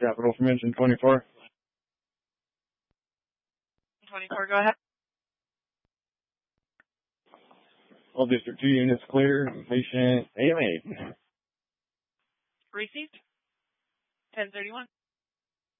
Capital from engine 24. 24, go ahead. All District 2 units clear. Patient AMA. Received. 1031.